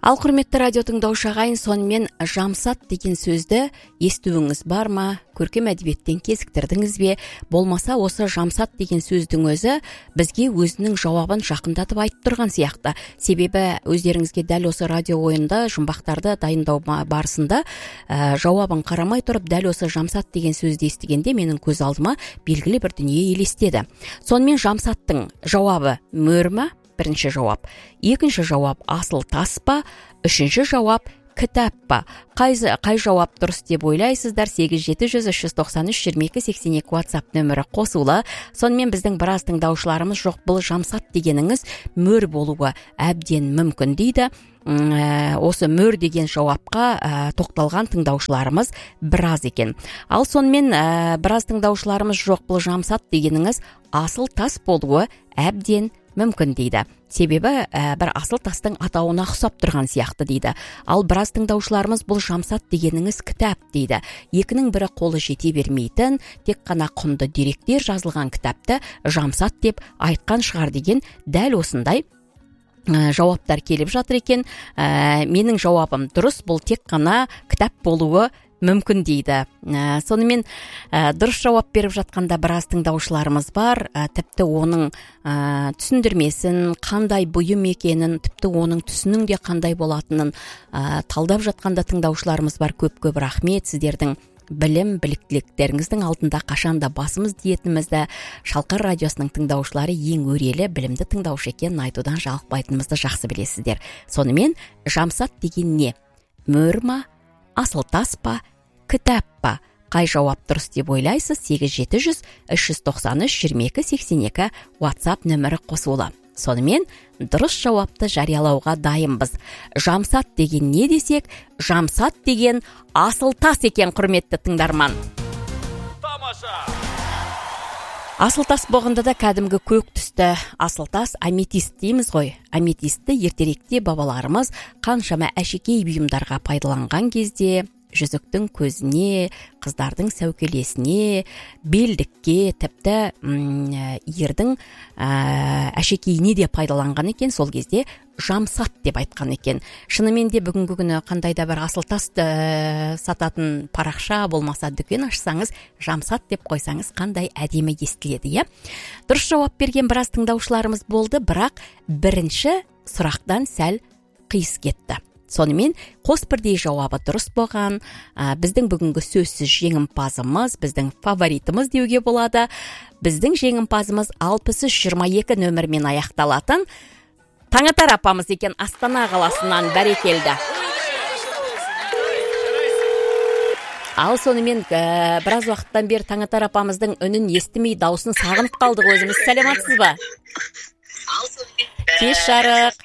Ал құрметті радио тыңдаушы ағайын, сонымен жамсат деген сөзді естуіңіз бар ма? Көркем әдебиеттен кезіктірдіңіз бе? Болмаса осы жамсат деген сөздің өзі бізге өзінің жауабын жақындатып айтып тұрған сияқты. Себебі өздеріңізге дәл осы радио ойында жұмбақтарды дайындау барысында жауабын қарамай тұрып, дәл осы жамсат деген сөзді естігенде менің көз алдыма белгілі бір дүние елестеді. Сонымен жамсаттың жауабы мөр ма? Бірінші жауап. Екінші жауап асыл тас па? Үшінші жауап кітап па? Қай жауап дұрыс деп ойлайсыздар? 8700-393-2282 WhatsApp нөмірі қосулы. Сонымен біздің біраз тыңдаушыларымыз жоқ, бұл жамсат дегеніңіз мөр болуы әбден мүмкін дейді. Осы мөр деген жауапқа тоқталған тыңдаушыларымыз біраз екен. Ал сонымен біраз тыңдаушыларымыз жоқ, бұл жамсат дегеніңіз асыл тас болуы әбден мүмкін дейді. Себебі бір асыл тастың атауына ұқсап тұрған сияқты дейді. Ал біраз тыңдаушыларымыз бұл жамсат дегеніңіз кітап дейді. Екінің бірі қолы жете бермейтін, тек қана құнды деректер жазылған кітапты жамсат деп айтқан шығар деген дәл осындай жауаптар келіп жатыр екен. Менің жауабым дұрыс, бұл тек қана кітап болуы мүмкін дейді. Сонымен дұрыс жауап беріп жатқанда біраз тыңдаушыларымыз бар. Тіпті оның түсіндірмесін, қандай бұйым екенін, тіпті оның түсінің де қандай болатынын талдап жатқанда тыңдаушыларымыз бар. Көп рахмет сіздердің білім, біліктіліктеріңіздің алдында қашанда басымыз диетімізді Шалқар радиосының тыңдаушылары ең өрелі, білімді тыңдаушы екенін айтудан жалықпайтынымызды жақсы білесіздер. Сонымен жамсат деген не? Мөр ма? Асыл тас па? Кітап па? Қай жауап дұрыс деп ойлайсыз? 8700-393-2282 WhatsApp нөмірі қосулы. Сонымен дұрыс жауапты жариялауға дайынбыз. Жамсат деген не десек? Жамсат деген асыл тас екен, құрметті тыңдарман. Тамаша! Асыл тас болғанда да кәдімгі көк түсті асыл тас, аметист дейміз ғой. Аметистті ертеректе бабаларымыз қаншама әшекей бұйымдарға пайдаланған кезде жүзіктің көзіне, қыздардың сәукелесіне, белдікке, тіпті ердің әшекейіне де пайдаланған екен. Сол кезде жамсат деп айтқан екен. Шынымен де бүгінгі күні қандай да бір асыл тас сататын парақша болмаса дүкен ашсаңыз, жамсат деп қойсаңыз қандай әдемі естіледі, иә? Дұрыс жауап берген біраз тыңдаушыларымыз болды, бірақ бірінші сұрақтан сәл қиыс кетті. Сонымен қос бірдей жауабы дұрыс болған. Біздің бүгінгі сөзсіз жеңімпазымыз, біздің фаворитіміз деуге болады. Біздің жеңімпазымыз 6322 нөмірмен аяқталатын Таңатар апамыз екен, Астана қаласынан. Бәрекелді. Ал сонымен біраз уақыттан бері Таңатар апамыздың үнін естімей, даусын сағынып қалдық өзіміз. Сәлеметсіз ба? Кеш жарық.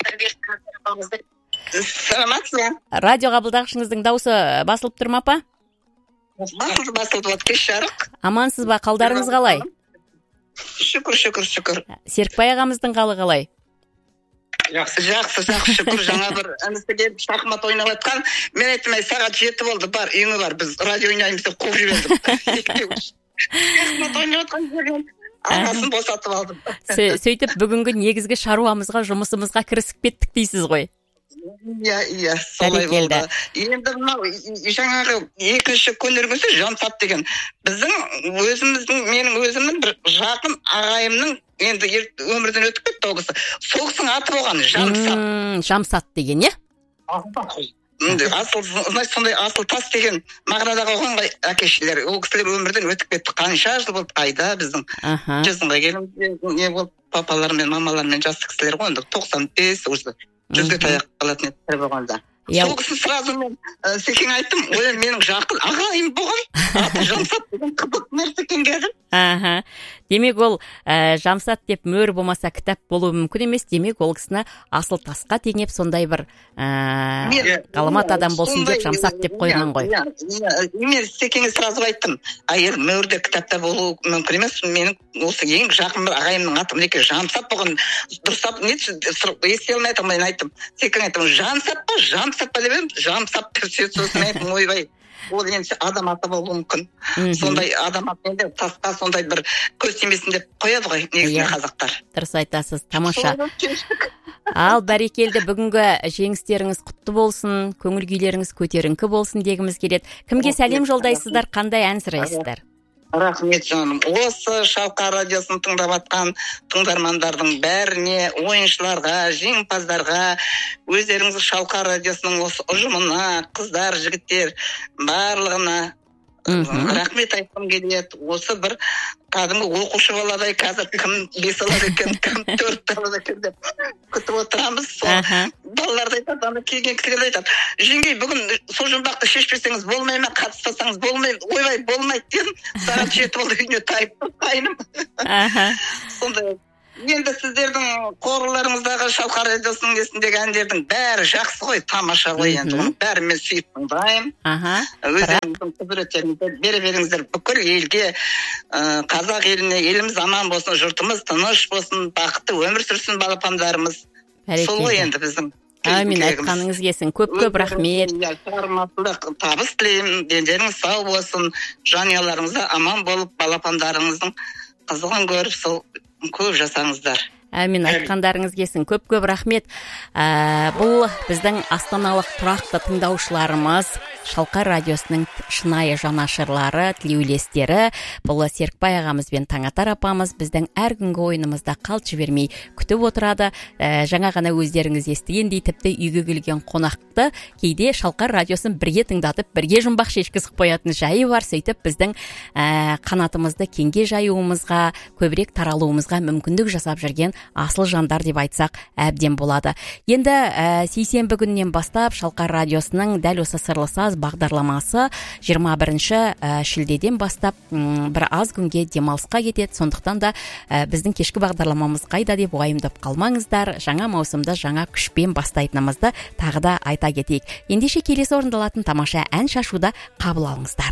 Саламатсыз. Радио қабылдағышыңыздың дауысы басылып тұр ма, апа? Басылып, кеш жарық. Амансыз ба? Қалдарыңыз қалай? Шүкір. Серікбай ағамыздың қалы қалай? Жақсы, шүкір. Жаңа бір інісі келіп шахмат ойнап атқан. Мен айттым, сағат 7 болды, бар, үйіңі бар, біз радио ойнаймыз деп қуып жібердім. Шахмат ойнап атқан жерден ағасын босатып алдым. Сөйтіп бүгінгі негізгі шаруамызға, жұмысымызға кірісіп кеттік дейсіз ғой? Иә, солай болды. Енді мынау жаңағы екінші көнергісі жамсат деген. Менің өзімнің бір жақын ағайымның енді өмірден өтіп кетті ол кісі. Сол кісінің аты болған жамсат. Жамсат деген, иә? Сондай асыл тас деген мағынада қойған ғой әкешілер. Ол кісілер өмірден өтіп кетті. Қанша жыл болды, қайда біздің жүзінға келіп не болды, папалар мен мамалар мен жас кісілер ғой, 95 уже. Жүзге таяқ қалатын еттер болғанда. Сол кісі сразу мен секең айттым, ой, менің жақын ағайым болған, аты жамсат деген қызық нәрсе екен дедім. Демек ол жамсат деп мөр болмаса кітап болуы мүмкін емес. Демек ол кісіні асыл тасқа теңеп сондай бір ғаламат адам болсын деп жамсат деп қойған ғой. Мен секеңе сразу айттым, егер мөрде кітапта болуы мүмкін емес, менің осы ең жақын бір ағайымның аты мінекей жамсат болған. Дұрыстап ести алмай айттым. Секең айттым, жамсат па деп едім, жамсат деп сөзін айттым, ойбай. ол енді адам аты болуы мүмкін. Сондай адам аты енді тасқа сондай бір көз тимесін деп қояды ғой негізінде қазақтар. Дұрыс айтасыз, тамаша. Ал бәрекелді, бүгінгі жеңістеріңіз құтты болсын, көңіл күйлеріңіз көтеріңкі болсын дегіміз келеді. Кімге сәлем жолдайсыздар, қандай ән сұрайсыздар? Рахмет жаным. Осы Шалқар радиосын тыңдап атқан тыңдармандардың бәріне, ойыншыларға, жеңімпаздарға, өздеріңіз Шалқар радиосының осы ұжымына, қыздар, жігіттер барлығына рахмет айтқым келеді. Осы бір кәдімгі оқушы баладай қазір кім 5 алады екен, кім 4 алады екен деп күтіп отырамыз. Балаларды айтады, келген кісілер айтады, жеңгей бүгін сол жұмбақты шешпесеңіз болмай ма, қатыспасаңыз болмайды, ойбай болмайды дедім. Сағат 7 болды, үйіне тайып қайным. Сондай. Енді сіздердің қорларыңыздағы Шалқар радиосының несіндегі әндердің бәрі жақсы ғой, тамаша ғой енді. Бәрі мен сүйіп тыңдаймын. Өздеріңіздің құзыреттеріңізді бере беріңіздер бүкіл елге, қазақ еліне, еліміз аман болсын, жұртымыз тыныш болсын, бақытты өмір сүрсін балапандарымыз. Сол ғой енді біздің. Әмин, айтқаныңыз келсін. Көп рахмет. Шығармашылық табыс тілеймін, дендеріңіз сау болсын, жанұяларыңызда аман болып, балапандарыңыздың қызығын көріп, сол көп жасаңыздар. Әмин, айтқандарыңыз келсін. Көп рахмет. Бұл біздің астаналық тұрақты тыңдаушыларымыз, Шалқар радиосының шынайы жанашырлары, тілеулестері. Бұл Серікбай ағамыз бен Таңатар апамыз біздің әр күнгі ойынымызда қалт жібермей күтіп отырады. Жаңа ғана өздеріңіз естігендей, тіпті үйге келген қонақты кейде Шалқар радиосын бірге тыңдатып, бірге жұмбақ шешкізіп қоятын жайы бар. Сөйтіп біздің қанатымызды кеңге жаюымызға, көбірек таралуымызға мүмкіндік жасап жүрген асыл жандар деп айтсақ әбден болады. Енді сейсенбі күнінен бастап Шалқар радиосының дәл осы сырлы саз бағдарламасы 21 шілдеден бастап бір аз күнге демалысқа кетеді. Сондықтан да біздің кешкі бағдарламамыз қайда деп уайымдап қалмаңыздар. Жаңа маусымда жаңа күшпен бастайтынымызды тағы да айта кетейік. Ендеше келесі орындалатын тамаша ән шашуда қабыл алыңыздар.